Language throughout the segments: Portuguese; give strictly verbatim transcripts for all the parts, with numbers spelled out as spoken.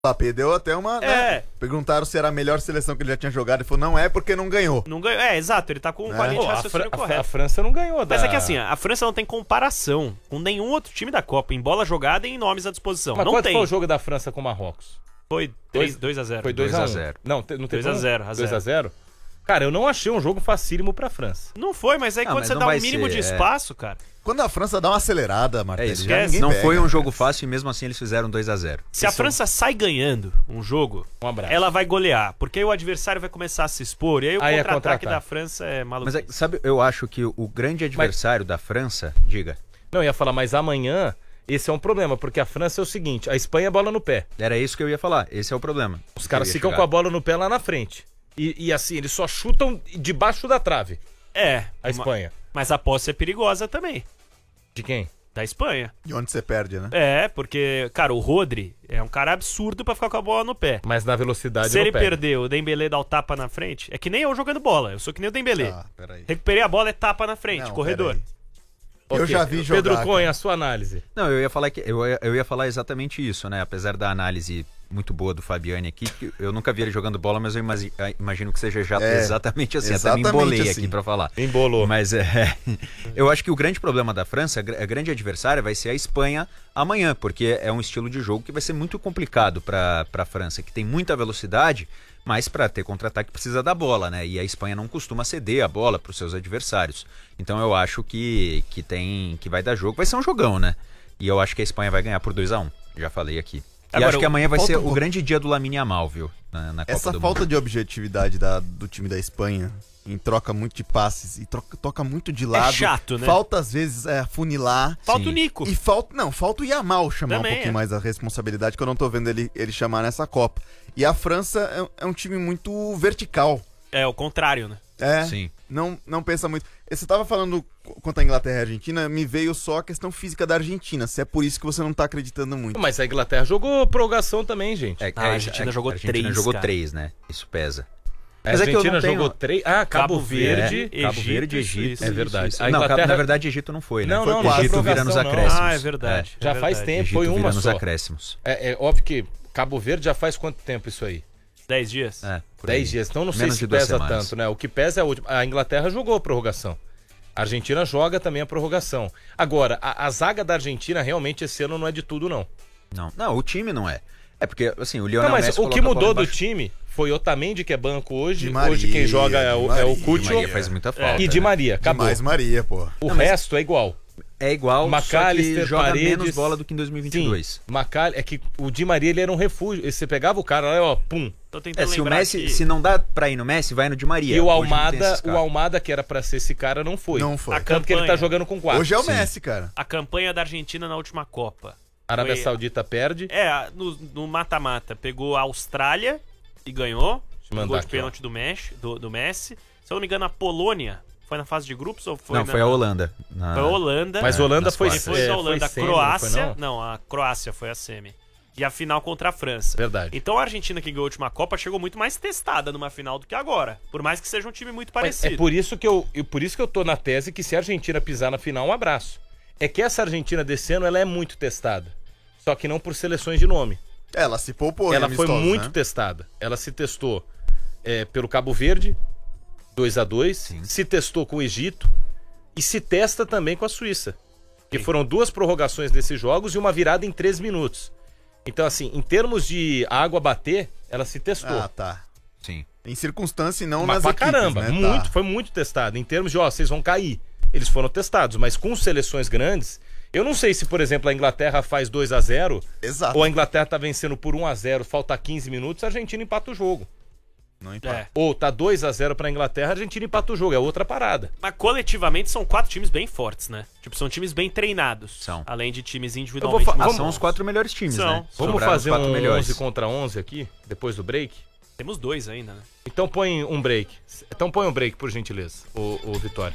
Mbappé deu até uma... É. Né? Perguntaram se era a melhor seleção que ele já tinha jogado. Ele falou, não é porque não ganhou. Não ganhou. É, exato. Ele tá com, É. com a linha de Pô, a, raciocínio Fra- correta. a França não ganhou da... Mas é que assim, a França não tem comparação com nenhum outro time da Copa em bola jogada e em nomes à disposição. Mas não quanto tem. foi o jogo da França com o Marrocos? Foi dois a zero. Foi dois a zero. Não, te- não teve dois a zero, a dois a zero? Cara, eu não achei um jogo facílimo pra França. Não foi, mas aí Não, quando mas você não dá um vai mínimo ser, de é. espaço, cara... Quando a França dá uma acelerada, É Martins, isso. já ninguém Não pega. foi um jogo fácil e mesmo assim eles fizeram dois a zero. Se a França sai ganhando um jogo, Um abraço. ela vai golear, porque aí o adversário vai começar a se expor, e aí o Aí é contra-ataque contra-ataque. da França é maluco. Mas é, sabe, eu acho que o grande adversário da França, diga, Não, eu ia falar, mas amanhã esse é um problema, porque a França é o seguinte, a Espanha é bola no pé. era isso que eu ia falar. Esse é o problema. Os caras ficam com a bola no pé lá na frente. E, e assim, eles só chutam debaixo da trave, É, a Espanha. mas a posse é perigosa também, De quem? da Espanha. De onde você perde, né? É, porque, cara, o Rodri é um cara absurdo pra ficar com a bola no pé. Mas na velocidade Se não ele pega. perder, o Dembélé dá o tapa na frente, é que nem eu jogando bola, eu sou que nem o Dembélé. Ah, peraí. Recuperei a bola, é tapa na frente, Não, corredor. peraí. Ok. Eu já vi jogar, Pedro cara. Cunha, a sua análise. Não, eu ia falar que eu, ia- eu ia falar exatamente isso, né? Apesar da análise muito boa do Fabiani aqui, que eu nunca vi ele jogando bola, mas eu imagi- imagino que seja já É, exatamente assim. exatamente Até me embolei assim. aqui pra falar. Embolou. Mas é, eu acho que o grande problema da França, a gr- a grande adversária vai ser a Espanha amanhã, porque é um estilo de jogo que vai ser muito complicado para a França, que tem muita velocidade, mas para ter contra-ataque precisa da bola, né? E a Espanha não costuma ceder a bola para os seus adversários. Então eu acho que, que tem que vai dar jogo, vai ser um jogão, né? E eu acho que a Espanha vai ganhar por dois a um. Já falei aqui. E Agora, acho que amanhã vai falta ser um o pouco. grande dia do Lamine Yamal, viu? Na, na Copa Essa do falta Mundo. de objetividade da- do time da Espanha em troca muito de passes e troca, toca muito de lado. chato, né? Falta às vezes é, funilar. Falta Sim. o Nico. E falta, não, falta o Yamal chamar Também um pouquinho é. mais a responsabilidade, que eu não tô vendo ele, ele chamar nessa Copa. E a França é, um- é um time muito vertical. É o contrário, né? É, Sim. não, não pensa muito. Você tava falando quanto a Inglaterra e a Argentina, me veio só a questão física da Argentina. Se é por isso que você não tá acreditando muito. Mas a Inglaterra jogou prorrogação também, gente. É, Ah, a Argentina jogou a Argentina três, jogou cara. três, né? Isso pesa. A Mas é que eu Argentina não tenho- jogou três. Ah, Cabo, Cabo Verde. Verde, Cabo Egito, Verde, isso, Egito. isso, É verdade. isso, A Não, Inglaterra- na verdade, Egito não foi, né? Não, foi não, quase. não Egito foi vira nos prorrogação, não. acréscimos. Ah, é verdade. Já é faz verdade. tempo. Egito Foi uma vira nos só. acréscimos. É, é óbvio que Cabo Verde já faz quanto tempo isso aí? Dez dias? É, por Dez aí. dias. Então não sei Menos se de duas pesa semanas. tanto, né? O que pesa é a última. A Inglaterra jogou a prorrogação. A Argentina joga também a prorrogação. Agora, a, a zaga da Argentina realmente esse ano não é de tudo, não. Não, não, o time não é. É porque, assim, o Lionel Não, mas Messi o que coloca a mudou bola do embaixo. time foi Otamendi, que é banco hoje. Di Maria, hoje quem joga é o, Di é o Maria. Di Coutinho. Maria faz muita falta. E Di né? Maria, acabou. Demais Maria, pô. O resto é igual. É igual, só que McAllister, joga Paredes, menos bola do que em dois mil e vinte e dois. Sim, Macal... é que o Di Maria ele era um refúgio. Você pegava o cara lá, ó, pum. Tô tentando É, se o lembrar Messi, aqui. se não dá pra ir no Messi, vai no Di Maria. E o Hoje não tem Almada, esses o caras. Almada, que era pra ser esse cara, não foi. Não foi. A Tanto que ele tá campanha. jogando com quatro. Hoje é o Sim. Messi, cara. A campanha da Argentina na última Copa. Arábia Foi- Saudita perde. É, a- no no mata-mata. Pegou a Austrália e ganhou. eu mandar Gol de aqui, pênalti do Messi, do, do Messi. Se eu não me engano, a Polônia foi na fase de grupos ou foi Não, na... foi a Holanda. Na- Foi a Holanda. Mas a Holanda nas foi, quartas. Depois é, da Holanda, a foi semi, não foi, Croácia. não? a Croácia foi a semi. E a final contra a França. Verdade. Então a Argentina que ganhou a última Copa chegou muito mais testada numa final do que agora. Por mais que seja um time muito Mas parecido. é por isso que eu, eu- por isso que eu tô na tese que se a Argentina pisar na final, um abraço. É que essa Argentina desse ano ela é muito testada. Só que não por seleções de nome. Ela se poupou, Ela em foi amistosos, muito né? testada. Ela se testou é, pelo Cabo Verde, dois a dois, Sim. se testou com o Egito e se testa também com a Suíça. Que Sim. foram duas prorrogações desses jogos e uma virada em três minutos. Então, assim, em termos de água bater, ela se testou. Ah, tá. Sim. Em circunstância e não Mas nas pra equipes, caramba, né? muito, Tá. foi muito testado. Em termos de, ó, vocês vão cair. Eles foram testados, mas com seleções grandes, eu não sei se, por exemplo, a Inglaterra faz dois a zero, Exato. ou a Inglaterra tá vencendo por um a zero, falta quinze minutos, a Argentina empata o jogo. Não importa. É. Ou tá dois a zero pra Inglaterra, a Argentina empata o jogo, é outra parada. Mas coletivamente são quatro times bem fortes, né? Tipo, são times bem treinados. São. Além de times Eu individualmente vou fa- Ah, muito são bons. os quatro melhores times, São. né? Vamos Sobraram fazer os quatro um melhores. onze contra onze aqui, depois do break? Temos dois ainda, né? Então põe um break. Então põe um break, por gentileza, o, o Vitória.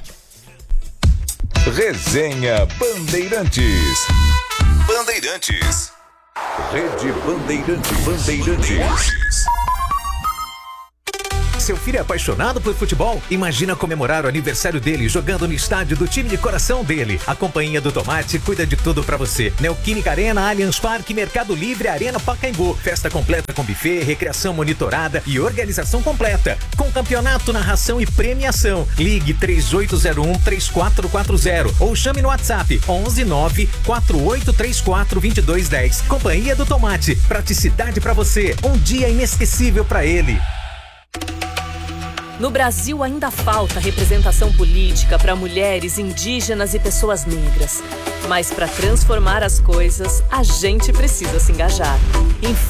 Resenha Bandeirantes. Bandeirantes. Rede Bandeirantes. Bandeirantes. Seu filho é apaixonado por futebol? Imagina comemorar o aniversário dele jogando no estádio do time de coração dele. A Companhia do Tomate cuida de tudo pra você. Neoquímica Arena, Allianz Parque, Mercado Livre, Arena Pacaembu. Festa completa com buffet, recreação monitorada e organização completa. Com campeonato, narração e premiação. Ligue três oito zero um, três quatro quatro zero ou chame no WhatsApp onze nove quatro oito três quatro dois dois um zero. Companhia do Tomate. Praticidade pra você. Um dia inesquecível pra ele. No Brasil ainda falta representação política para mulheres, indígenas e pessoas negras. Mas para transformar as coisas, a gente precisa se engajar.